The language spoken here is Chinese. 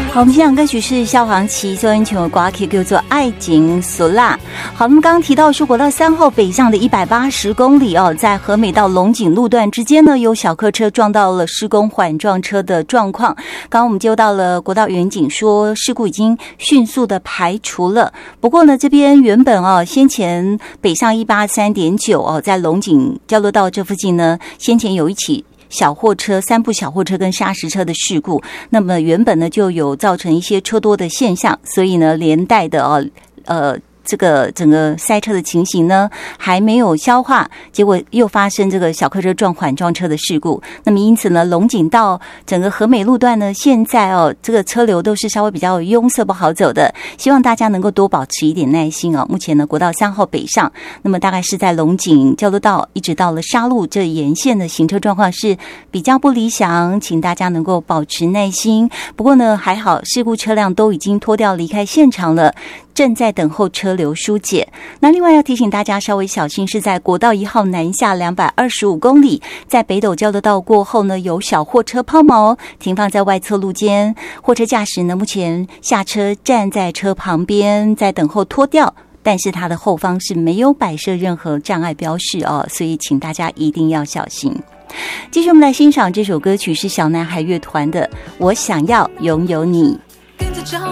好，我们现场歌曲是萧煌奇周恩琼的歌曲叫做《爱情苏拉》。好，我们刚刚提到说国道3号北上的180公里哦，在和美到龙井路段之间呢，有小客车撞到了施工缓撞车的状况。刚刚我们接到了国道员警说，事故已经迅速的排除了。不过呢，这边原本先前北上183.9哦，在龙井交流道这附近呢，先前有一起小货车、3部小货车跟砂石车的事故，那么原本呢就有造成一些车多的现象，所以呢连带的这个整个塞车的情形呢还没有消化，结果又发生这个小客车撞缓撞车的事故。那么因此呢，龙井到整个和美路段呢，现在这个车流都是稍微比较拥塞不好走的，希望大家能够多保持一点耐心目前呢，国道3号北上，那么大概是在龙井交流道一直到了沙路这沿线的行车状况是比较不理想，请大家能够保持耐心。不过呢，还好事故车辆都已经拖掉离开现场了，正在等候车流疏解。那另外要提醒大家稍微小心，是在国道1号南下225公里，在北斗交流道过后呢，有小货车抛锚停放在外侧路肩，货车驾驶呢目前下车站在车旁边在等候拖吊，但是它的后方是没有摆设任何障碍标示所以请大家一定要小心。继续我们来欣赏这首歌曲，是小男孩乐团的《我想要拥有你》。